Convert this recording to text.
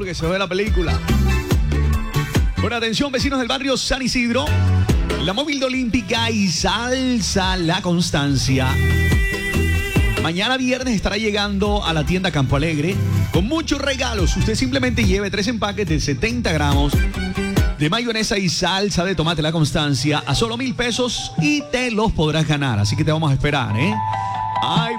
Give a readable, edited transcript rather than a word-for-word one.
que se ve la película. Bueno, atención, vecinos del barrio San Isidro. La móvil de Olímpica y Salsa La Constancia mañana viernes estará llegando a la tienda Campo Alegre con muchos regalos. Usted simplemente lleve 3 empaques de 70 gramos de mayonesa y salsa de tomate La Constancia a solo 1,000 pesos y te los podrás ganar. Así que te vamos a esperar, ¿eh? Ay,